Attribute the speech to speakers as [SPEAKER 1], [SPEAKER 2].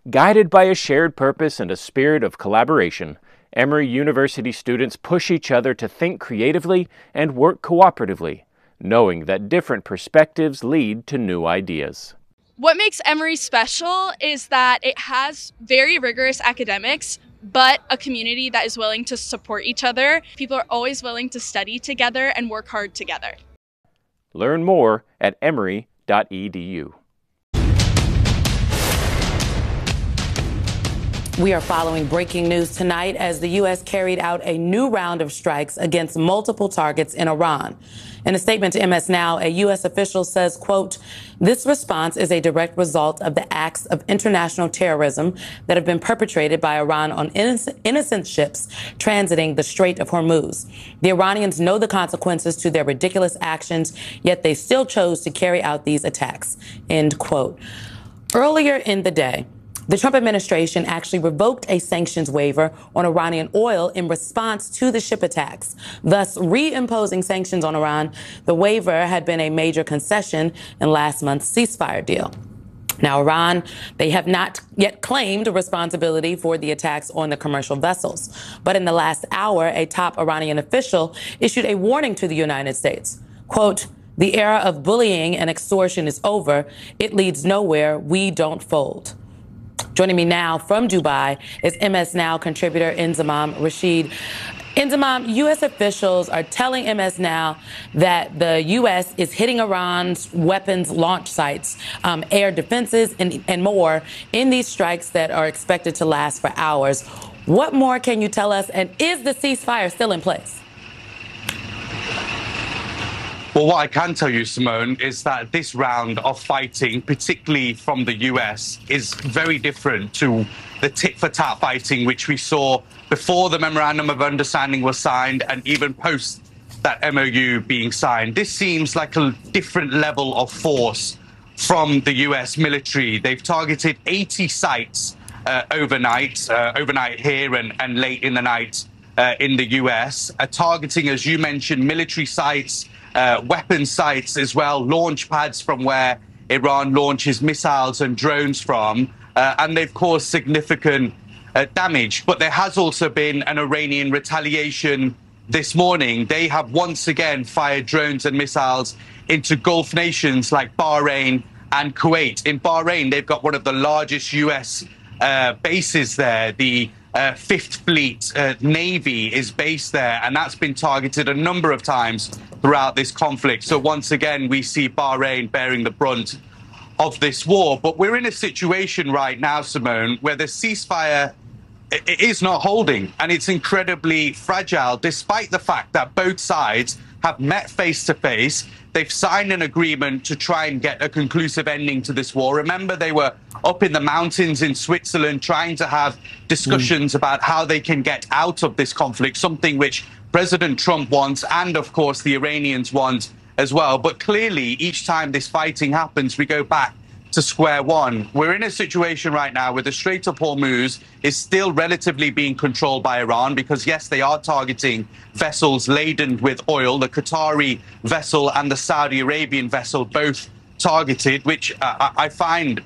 [SPEAKER 1] Guided by a shared purpose and a spirit of collaboration, Emory University students push each other to think creatively and work cooperatively, knowing that different perspectives lead to new ideas.
[SPEAKER 2] What makes Emory special is that it has very rigorous academics, but a community that is willing to support each other. People are always willing to study together and work hard together.
[SPEAKER 1] Learn more at emory.edu.
[SPEAKER 3] We are following breaking news tonight as the U.S. carried out a new round of strikes against multiple targets in Iran. In a statement to MS Now, a U.S. official says, quote, "This response is a direct result of the acts of international terrorism that have been perpetrated by Iran on innocent ships transiting the Strait of Hormuz. The Iranians know the consequences to their ridiculous actions, yet they still chose to carry out these attacks," end quote. Earlier in the day, the Trump administration actually revoked a sanctions waiver on Iranian oil in response to the ship attacks, thus reimposing sanctions on Iran. The waiver had been a major concession in last month's ceasefire deal. Now, Iran, they have not yet claimed responsibility for the attacks on the commercial vessels. But in the last hour, a top Iranian official issued a warning to the United States. Quote, "The era of bullying and extortion is over. It leads nowhere. We don't fold." Joining me now from Dubai is MS Now contributor Inzamam Rashid. Inzamam, U.S. officials are telling MS Now that the U.S. is hitting Iran's weapons launch sites, air defenses, and more in these strikes that are expected to last for hours. What more can you tell us, and is the ceasefire still in place?
[SPEAKER 4] Well, what I can tell you, Simone, is that this round of fighting, particularly from the US, is very different to the tit-for-tat fighting which we saw before the Memorandum of Understanding was signed and even post that MOU being signed. This seems like a different level of force from the US military. They've targeted 80 sites overnight here and late in the night in the US, targeting, as you mentioned, military sites, weapon sites as well, launch pads from where Iran launches missiles and drones from, and they've caused significant damage. But there has also been an Iranian retaliation this morning. They have once again fired drones and missiles into Gulf nations like Bahrain and Kuwait. In Bahrain, they've got one of the largest US bases there. The Fifth Fleet Navy is based there, and that's been targeted a number of times throughout this conflict. So once again, we see Bahrain bearing the brunt of this war. But we're in a situation right now, Simone, where the ceasefire is not holding, and it's incredibly fragile, despite the fact that both sides have met face-to-face. They've signed an agreement to try and get a conclusive ending to this war. Remember, they were up in the mountains in Switzerland trying to have discussions about how they can get out of this conflict, something which President Trump wants and, of course, the Iranians want as well. But clearly, each time this fighting happens, we go back to square one. We're in a situation right now where the Strait of Hormuz is still relatively being controlled by Iran because, yes, they are targeting vessels laden with oil, the Qatari vessel and the Saudi Arabian vessel both targeted, which I find